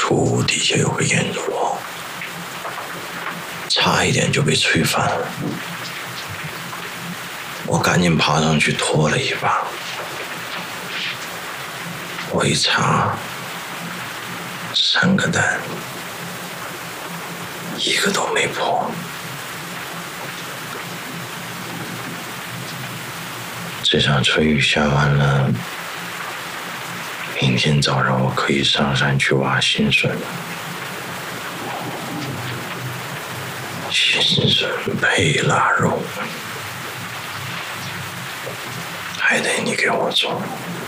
土底下有个烟着我，差一点就被吹翻了。我赶紧爬上去拖了一把，我一查，3个蛋，一个都没破。这场春雨下完了，明天早上我可以上山去挖新笋了。新笋配腊肉，还得你给我做。